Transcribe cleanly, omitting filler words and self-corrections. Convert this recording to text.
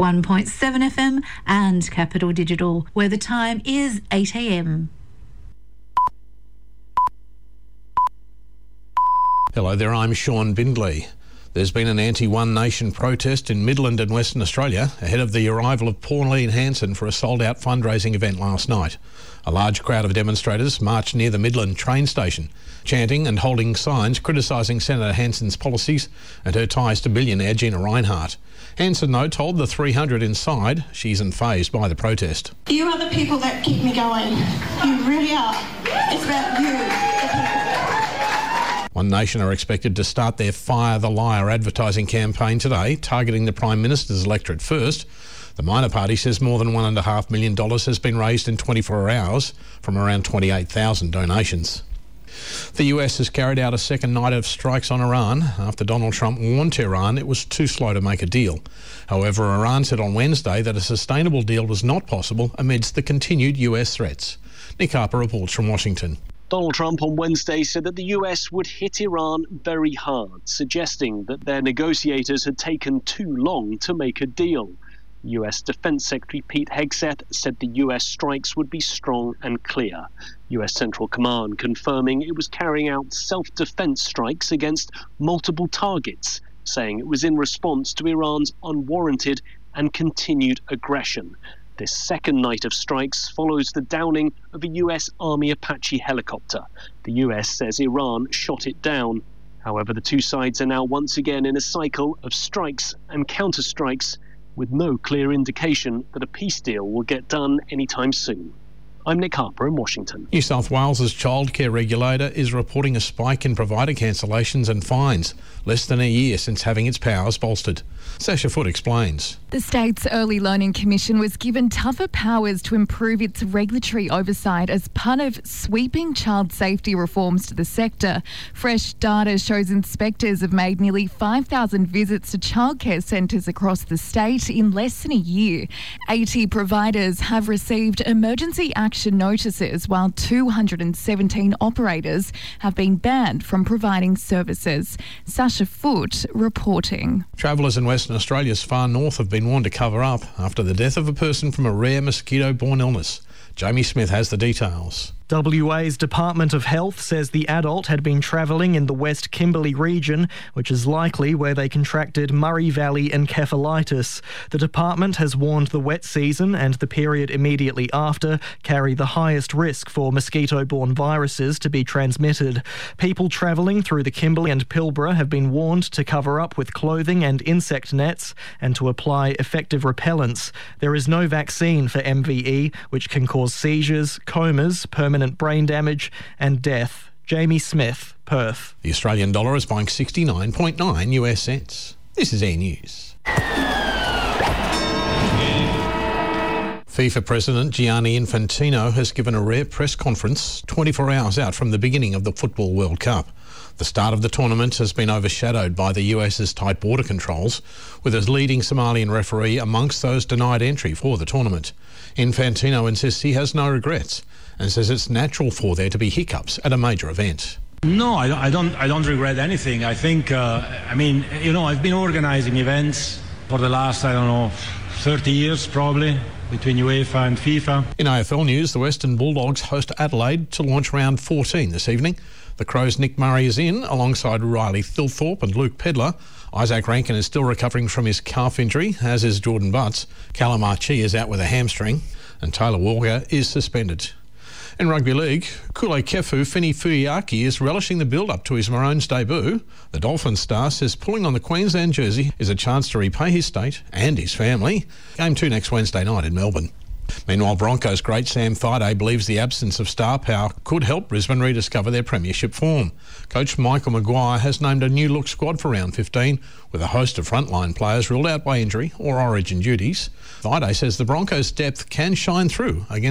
101.7 FM and Capital Digital, where the time is 8 a.m. Hello there, I'm Sean Bindley. There's been an anti-One Nation protest in Midland and Western Australia ahead of the arrival of Pauline Hanson for a sold-out fundraising event last night. A large crowd of demonstrators marched near the Midland train station, chanting and holding signs criticising Senator Hanson's policies and her ties to billionaire Gina Rinehart. Hanson, though, told the 300 inside she isn't fazed by the protest. You are the people that keep me going. You really are. It's about you, the people. One Nation are expected to start their Fire the Liar advertising campaign today, targeting the Prime Minister's electorate first. The minor party says more than $1.5 million has been raised in 24 hours from around 28,000 donations. The US has carried out a second night of strikes on Iran after Donald Trump warned Tehran it was too slow to make a deal. However, Iran said on Wednesday that a sustainable deal was not possible amidst the continued US threats. Nick Harper reports from Washington. Donald Trump on Wednesday said that the US would hit Iran very hard, suggesting that their negotiators had taken too long to make a deal. US Defense Secretary Pete Hegseth said the US strikes would be strong and clear. US Central Command confirming it was carrying out self-defense strikes against multiple targets, saying it was in response to Iran's unwarranted and continued aggression. This second night of strikes follows the downing of a US Army Apache helicopter. The US says Iran shot it down. However, the two sides are now once again in a cycle of strikes and counterstrikes, with no clear indication that a peace deal will get done anytime soon. I'm Nick Harper in Washington. New South Wales's childcare regulator is reporting a spike in provider cancellations and fines, less than a year since having its powers bolstered. Sasha Foote explains. The state's Early Learning Commission was given tougher powers to improve its regulatory oversight as part of sweeping child safety reforms to the sector. Fresh data shows inspectors have made nearly 5,000 visits to childcare centres across the state in less than a year. 80 providers have received emergency action notices, while 217 operators have been banned from providing services. Sasha Foote reporting. Travellers in Western Australia's far north have been warned to cover up after the death of a person from a rare mosquito-borne illness. Jamie Smith has the details. WA's Department of Health says the adult had been travelling in the West Kimberley region, which is likely where they contracted Murray Valley encephalitis. The department has warned the wet season and the period immediately after carry the highest risk for mosquito-borne viruses to be transmitted. People travelling through the Kimberley and Pilbara have been warned to cover up with clothing and insect nets and to apply effective repellents. There is no vaccine for MVE, which can cause seizures, comas, permanent brain damage and death. Jamie Smith, Perth. The Australian dollar is buying 69.9 US cents. This is Air News. FIFA President Gianni Infantino has given a rare press conference 24 hours out from the beginning of the Football World Cup. The start of the tournament has been overshadowed by the US's tight border controls, with a leading Somalian referee amongst those denied entry for the tournament. Infantino insists he has no regrets and says it's natural for there to be hiccups at a major event. No, I don't regret anything. I think, I've been organising events for the last, 30 years probably, between UEFA and FIFA. In AFL news, the Western Bulldogs host Adelaide to launch round 14 this evening. The Crows' Nick Murray is in, alongside Riley Thilthorpe and Luke Pedler. Isaac Rankin is still recovering from his calf injury, as is Jordan Butts. Callum Archie is out with a hamstring, and Taylor Walker is suspended. In rugby league, Kule Kefu Fini Fuiaki is relishing the build-up to his Maroons debut. The Dolphins star says pulling on the Queensland jersey is a chance to repay his state and his family. Game 2 next Wednesday night in Melbourne. Meanwhile, Broncos great Sam Thaiday believes the absence of star power could help Brisbane rediscover their premiership form. Coach Michael Maguire has named a new look squad for round 15, with a host of frontline players ruled out by injury or origin duties. Thaiday says the Broncos' depth can shine through against